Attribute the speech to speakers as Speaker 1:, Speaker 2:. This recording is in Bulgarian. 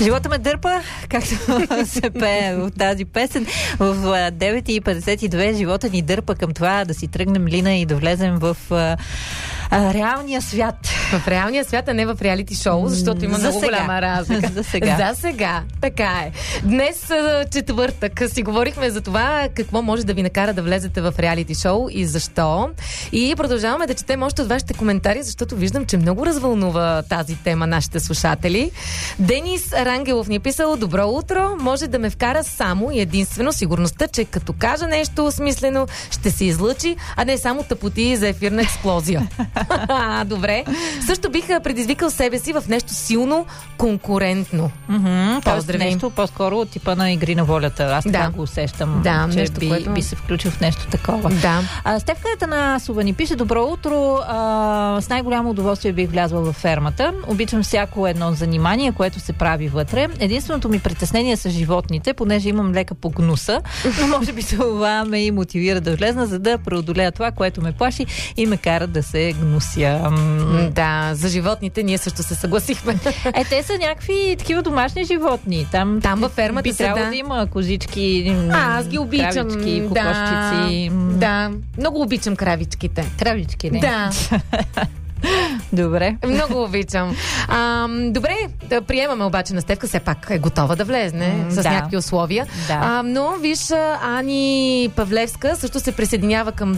Speaker 1: Живота ме дърпа, както се пее в тази песен. В 9:52 живота ни дърпа към това да си тръгнем, Лина, и да влезем в реалния свят.
Speaker 2: В реалния свят, а не в реалити шоу, защото има много голяма разлика.
Speaker 1: За сега.
Speaker 2: За сега. Така е. Днес, четвъртък, си говорихме за това какво може да ви накара да влезете в реалити шоу и защо. И продължаваме да четем още от вашите коментари, защото виждам, че много развълнува тази тема нашите слушатели. Денис Рангелов ни е писал: добро утро, може да ме вкара само и единствено сигурността, че като кажа нещо осмислено, ще се излъчи, а не само тъпоти за ефирна експлозия. Добре. Също бих предизвикал себе си в нещо силно конкурентно.
Speaker 1: Поздрави. Нещо по-скоро от типа на игри на волята. Аз така го усещам, че нещо, би се включил в нещо такова.
Speaker 2: Да.
Speaker 1: Стефка Атанасова ни пише: добро утро, с най-голямо удоволствие бих влязла във фермата. Обичам всяко едно занимание, което се прави вътре. Единственото ми притеснение са животните, понеже имам лека по гнуса, но може би това ме и мотивира да влезна, за да преодолея това, което ме плаши и ме кара да се гнуся.
Speaker 2: Да, за животните ние също се съгласихме.
Speaker 1: Те са някакви такива домашни животни. Там
Speaker 2: във фермата
Speaker 1: би трябвало да има козички,
Speaker 2: аз ги обичам.
Speaker 1: Кравички, кокошчици.
Speaker 2: Да, много обичам кравичките.
Speaker 1: Кравички, не?
Speaker 2: Да.
Speaker 1: Добре.
Speaker 2: Много обичам. Добре, да приемаме обаче на Стефка, все пак е готова да влезне с някакви условия.
Speaker 1: Да.
Speaker 2: Но виж, Ани Павлевска също се присъединява към